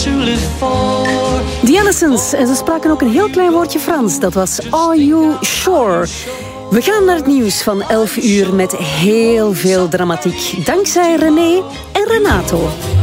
to live for. The Innocents, en ze spraken ook een heel klein woordje Frans. Dat was Are You Sure? We gaan naar het nieuws van 11 uur met heel veel dramatiek. Dankzij René en Renato.